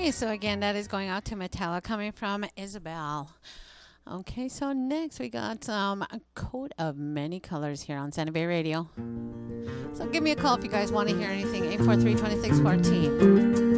Okay, so again, that is going out to Metallica coming from Isabel. Okay, so next we got a coat of many colors here on Santa Bay Radio. So give me a call if you guys want to hear anything. 843-2614.